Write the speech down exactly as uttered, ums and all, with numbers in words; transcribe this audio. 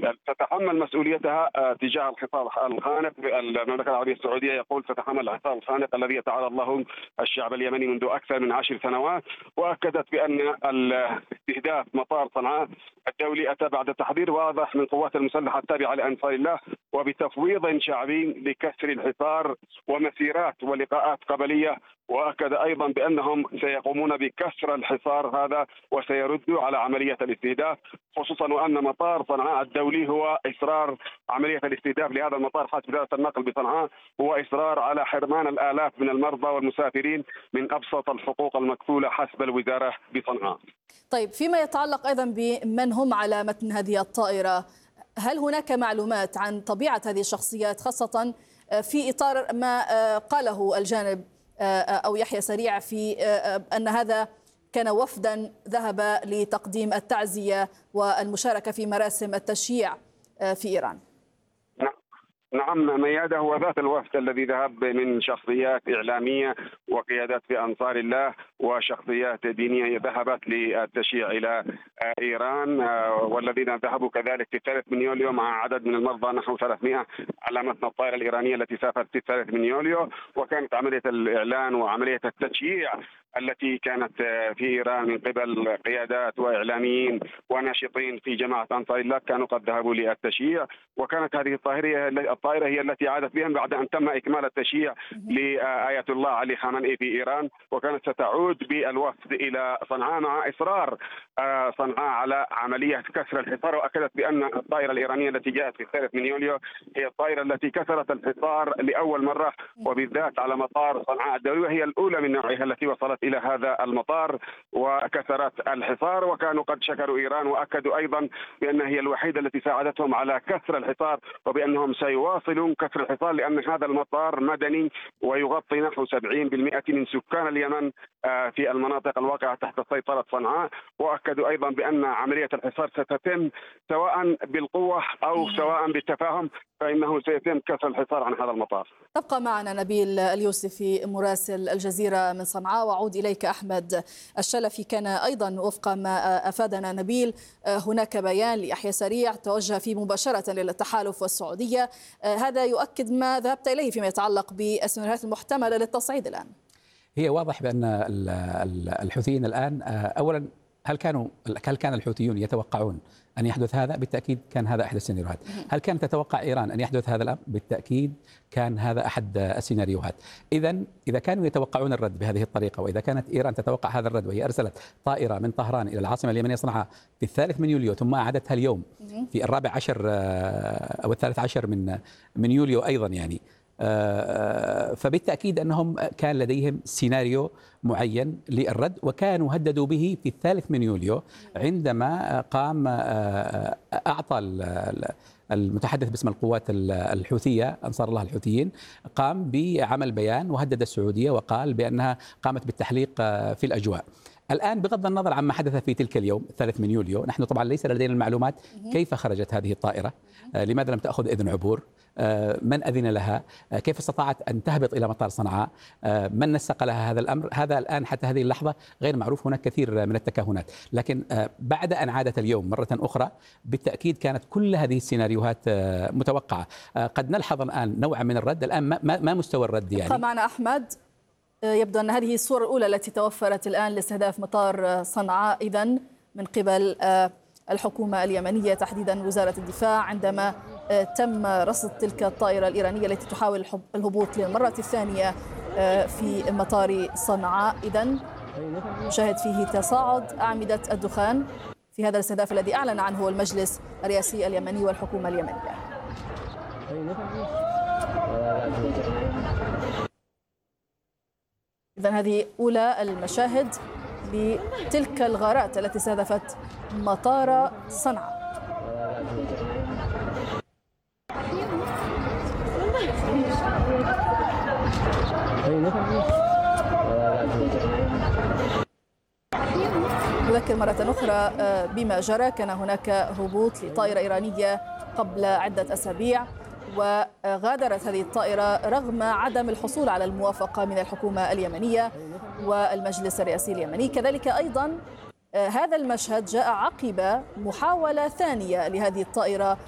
تتحمل مسؤوليتها تجاه الحصار الخانق. المملكة العربية السعودية يقول تتحمل الحصار الخانق الذي يتعرض له الشعب اليمني منذ أكثر من عشر سنوات، وأكدت بأن استهداف مطار صنعاء الدولي أتى بعد تحذير واضح من قوات المسلحة التابعة لأنصار الله وبتفويض شعبي لكسر الحصار ومسيرات ولقاءات قبلية. وأكد أيضا بأنهم سيقومون بكسر الحصار هذا وسيردوا على عملية الاستهداف، خصوصا وأن مطار صنعاء الدولي هو إصرار عملية الاستهداف لهذا المطار حسب وزارة النقل بصنعاء هو إصرار على حرمان الآلاف من المرضى والمسافرين من أبسط الحقوق المكفولة حسب الوزارة بصنعاء. طيب، فيما يتعلق أيضا بمن هم على متن هذه الطائرة، هل هناك معلومات عن طبيعة هذه الشخصيات، خاصة في إطار ما قاله الجانب أو يحيى سريع في أن هذا كان وفدا ذهب لتقديم التعزية والمشاركة في مراسم التشييع في إيران؟ نعم، ميادة هو ذات الوفد الذي ذهب من شخصيات إعلامية وقيادات في أنصار الله وشخصيات دينية ذهبت للتشييع إلى إيران، والذين ذهبوا كذلك في الثالث من يوليو مع عدد من المرضى نحو ثلاثمئة على متن الطائرة الإيرانية التي سافرت في الثالث من يوليو. وكانت عملية الإعلان وعملية التشييع التي كانت في إيران من قبل قيادات وإعلاميين وناشطين في جماعة أنصار الله كانوا قد ذهبوا للتشييع، وكانت هذه الطائرة الطائرة هي التي عادت بهم بعد أن تم إكمال التشييع لآية الله علي خامنئي في إيران، وكانت ستعود بالوفد إلى صنعاء مع إصرار صنعاء على عملية كسر الحصار. وأكدت بأن الطائرة الإيرانية التي جاءت في الثالث من يوليو هي الطائرة التي كسرت الحصار لأول مرة، وبالذات على مطار صنعاء الدولي، وهي الأولى من نوعها التي وصلت إلى هذا المطار وكسرت الحصار. وكانوا قد شكروا إيران وأكدوا أيضا بأن هي الوحيدة التي ساعدتهم على كسر الحصار، وبأنهم سيواصلون كسر الحصار لأن هذا المطار مدني ويغطي نحو سبعين بالمئة من سكان اليمن في المناطق الواقعة تحت سيطرة صنعاء. وأكدوا أيضا بأن عملية الحصار ستتم سواء بالقوة أو سواء بالتفاهم، فإنه سيتم كسر الحصار عن هذا المطار. تبقى معنا نبيل اليوسفي مراسل الجزيرة من صنعاء، وأعود إليك أحمد الشلفي. كان أيضا وفق ما أفادنا نبيل هناك بيان ليحيى سريع توجه فيه مباشرة للتحالف والسعودية، هذا يؤكد ما ذهبت إليه فيما يتعلق بالسيناريوهات المحتملة للتصعيد الآن. هي واضح بأن الحوثيين الآن أولا هل كانوا هل كان الحوثيون يتوقعون أن يحدث هذا؟ بالتأكيد كان هذا أحد السيناريوهات. هل كانت تتوقع إيران أن يحدث هذا الأمر؟ بالتأكيد كان هذا أحد السيناريوهات. إذا إذا كانوا يتوقعون الرد بهذه الطريقة، وإذا كانت إيران تتوقع هذا الرد وهي أرسلت طائرة من طهران إلى العاصمة اليمنية صنعاء في الثالث من يوليو ثم أعادتها اليوم في الرابع عشر أو الثالث عشر من من يوليو أيضا، يعني فبالتأكيد أنهم كان لديهم سيناريو معين للرد، وكانوا هددوا به في الثالث من يوليو عندما قام أعطى المتحدث باسم القوات الحوثية أنصار الله الحوثيين قام بعمل بيان وهدد السعودية وقال بأنها قامت بالتحليق في الأجواء. الآن بغض النظر عما حدث في تلك اليوم الثالث من يوليو، نحن طبعا ليس لدينا المعلومات كيف خرجت هذه الطائرة، لماذا لم تأخذ إذن عبور، من أذن لها، كيف استطاعت أن تهبط إلى مطار صنعاء، من نسق لها هذا الأمر، هذا الآن حتى هذه اللحظة غير معروف. هناك كثير من التكهنات، لكن بعد أن عادت اليوم مرة أخرى بالتأكيد كانت كل هذه السيناريوهات متوقعة. قد نلحظ الآن نوعا من الرد، الآن ما, ما مستوى الرد يعني. يبقى معنا أحمد. يبدو أن هذه الصورة الأولى التي توفرت الآن لاستهداف مطار صنعاء إذن من قبل الحكومة اليمنية تحديدا وزارة الدفاع، عندما تم رصد تلك الطائرة الإيرانية التي تحاول الهبوط للمرة الثانية في مطار صنعاء. إذن نشاهد فيه تصاعد أعمدة الدخان في هذا الاستهداف الذي أعلن عنه المجلس الرئاسي اليمني والحكومة اليمنية. إذن هذه أولى المشاهد لتلك الغارات التي استهدفت مطار صنعاء. نذكر مرة أخرى بما جرى. كان هناك هبوط لطائرة إيرانية قبل عدة أسابيع، وغادرت هذه الطائرة رغم عدم الحصول على الموافقة من الحكومة اليمنية والمجلس الرئاسي اليمني. كذلك أيضا هذا المشهد جاء عقب محاولة ثانية لهذه الطائرة